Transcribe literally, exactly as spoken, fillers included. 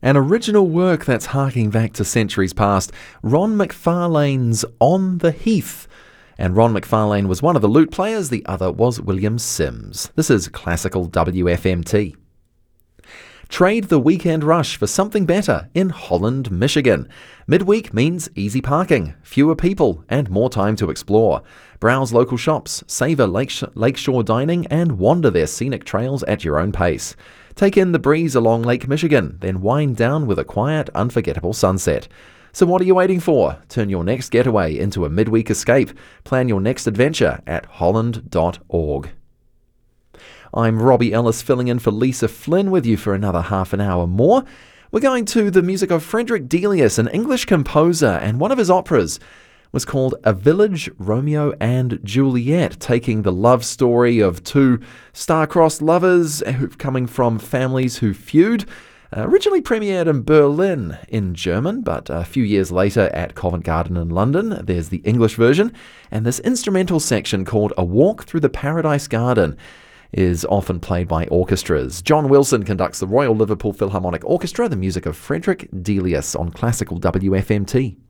An original work that's harking back to centuries past, Ron McFarlane's On the Heath. And Ron McFarlane was one of the lute players, the other was William Sims. This is classical W F M T. Trade the weekend rush for something better in Holland, Michigan. Midweek means easy parking, fewer people, and more time to explore. Browse local shops, savour lakeshore dining, and wander their scenic trails at your own pace. Take in the breeze along Lake Michigan, then wind down with a quiet, unforgettable sunset. So what are you waiting for? Turn your next getaway into a midweek escape. Plan your next adventure at holland dot org. I'm Robbie Ellis, filling in for Lisa Flynn with you for another half an hour more. We're going to the music of Frederick Delius, an English composer, and one of his operas was called A Village Romeo and Juliet, taking the love story of two star-crossed lovers who coming from families who feud. Uh, originally premiered in Berlin in German, but a few years later at Covent Garden in London. There's the English version, and this instrumental section called A Walk Through the Paradise Garden is often played by orchestras. John Wilson conducts the Royal Liverpool Philharmonic Orchestra, the music of Frederick Delius on classical W F M T.